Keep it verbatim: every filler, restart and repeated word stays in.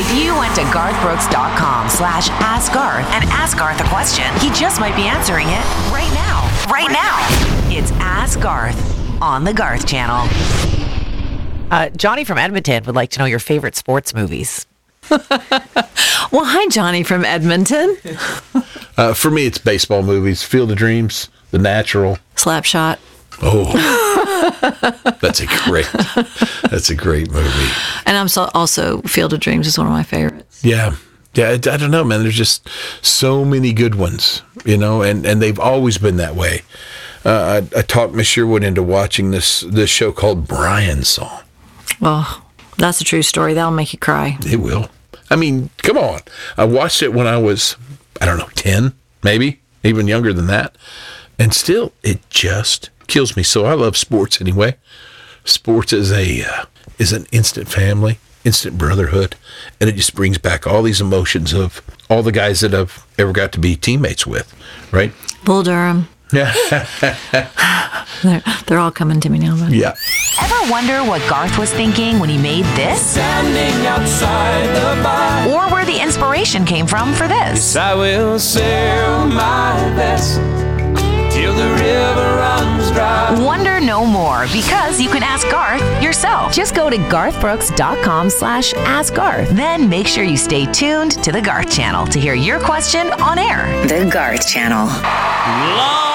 If you went to garthbrooks.com slash ask Garth and ask Garth a question, he just might be answering it right now. Right now. It's Ask Garth on the Garth Channel. Uh, Johnny from Edmonton would like to know your favorite sports movies. Well, hi, Johnny from Edmonton. uh, for me, it's baseball movies. Field of Dreams, The Natural. Slapshot. Oh, that's a great, that's a great movie. And I'm so, also Field of Dreams is one of my favorites. Yeah. Yeah, I, I don't know, man. There's just so many good ones, you know, and, and they've always been that way. Uh, I, I talked Miss Sherwood into watching this, this show called Brian's Song. Well, that's a true story. That'll make you cry. It will. I mean, come on. I watched it when I was, I don't know, ten, maybe, even younger than that. And still, it just kills me. So I love sports anyway. Sports is a uh, is an instant family, instant brotherhood, and it just brings back all these emotions of all the guys that I've ever got to be teammates with, right? Bull Durham. Yeah. they're, they're all coming to me now. But. Yeah. Ever wonder what Garth was thinking when he made this? Standing outside the bar. Or where the inspiration came from for this? Yes, I will sail my best till the river runs dry. Wonder no more, because you can ask Garth yourself. Just go to garthbrooks.com slash ask Garth. Then make sure you stay tuned to the Garth Channel to hear your question on air. The Garth Channel. Long